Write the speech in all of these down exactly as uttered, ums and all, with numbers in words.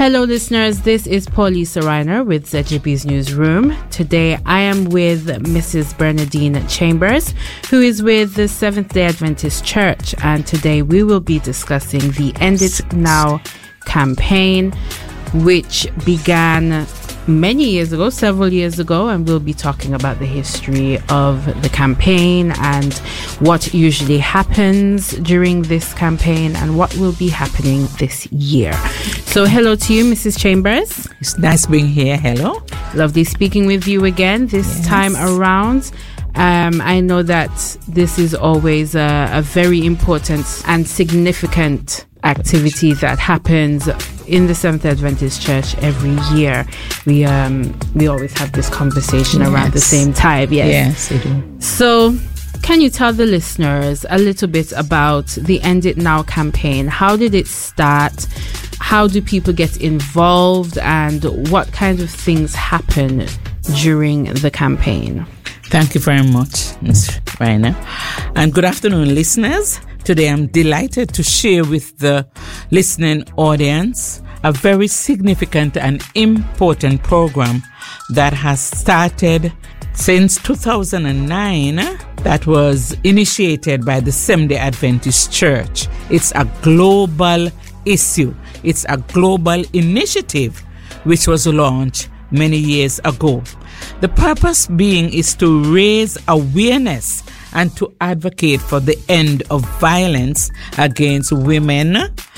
Hello listeners, this is Paulisa Reiner with Z G B's Newsroom. Today I am with Missus Bernadine Chambers, who is with the Seventh-day Adventist Church, and today we will be discussing the End It Now campaign, which began many years ago, several years ago, and we'll be talking about the history of the campaign and what usually happens during this campaign and what will be happening this year. So hello to you, Missus Chambers. It's nice being here. Hello. Lovely speaking with you again this yes. time around. Um, I know that this is always a, a very important and significant activity that happens in the Seventh-day Adventist Church every year. We um we always have this conversation yes. around the same time. Yes, yes, we do. So, can you tell the listeners a little bit about the End It Now campaign? How did it start? How do people get involved? And what kinds of things happen during the campaign? Thank you very much, Miz Reiner. And good afternoon, listeners. Today I'm delighted to share with the listening audience a very significant and important program that has started since two thousand nine, that was initiated by the Seventh-day Adventist Church. It's a global issue. It's a global initiative which was launched many years ago. The purpose being is to raise awareness and to advocate for the end of violence against women,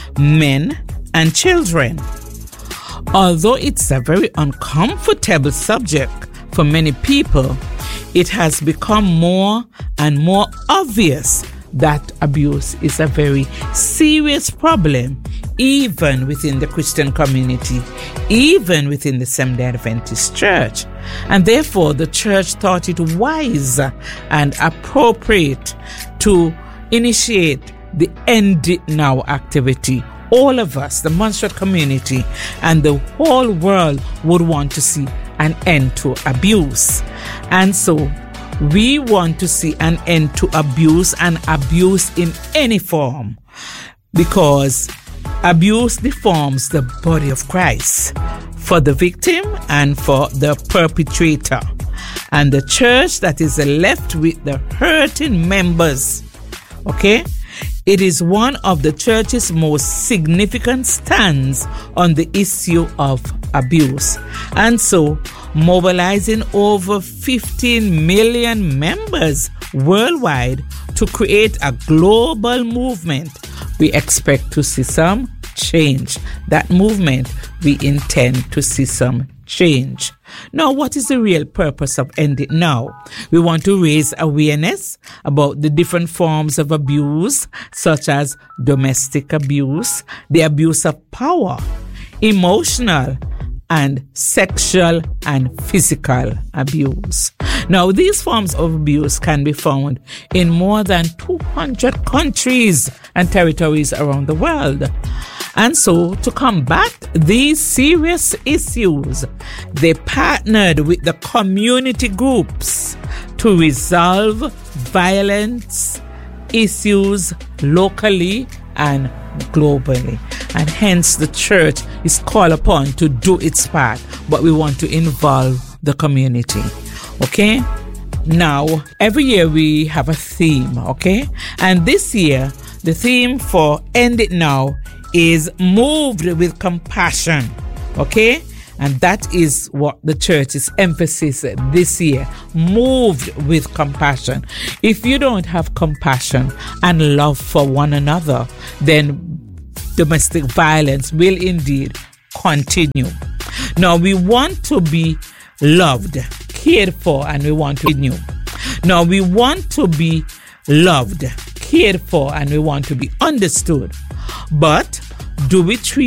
men, and children. Although it's a very uncomfortable subject for many people, it has become more and more obvious that abuse is a very serious problem, even within the Christian community, even within the Seventh-day Adventist Church. And therefore, the church thought it wise and appropriate to initiate the End It Now activity. All of us, the Montserrat community, and the whole world would want to see an end to abuse. And so, we want to see an end to abuse, and abuse in any form, because abuse deforms the body of Christ for the victim and for the perpetrator. And the church that is left with the hurting members, okay, it is one of the church's most significant stands on the issue of abuse. And so, mobilizing over fifteen million members worldwide to create a global movement, we expect to see some change. That movement, we intend to see some change. Now, what is the real purpose of End It Now? We want to raise awareness about the different forms of abuse, such as domestic abuse, the abuse of power, emotional and sexual and physical abuse. Now, these forms of abuse can be found in more than two hundred countries and territories around the world. And so, to combat these serious issues, they partnered with the community groups to resolve violence issues locally and globally. And hence the church is called upon to do its part, but we want to involve the community. Okay? Now, every year we have a theme, okay? And this year, the theme for End It Now is moved with compassion, okay? And that is what the church's emphasis this year, moved with compassion. If you don't have compassion and love for one another, then domestic violence will indeed continue. Now, we want to be loved, cared for, and we want to continue. Now, we want to be loved, cared for, and we want to be understood. But do we treat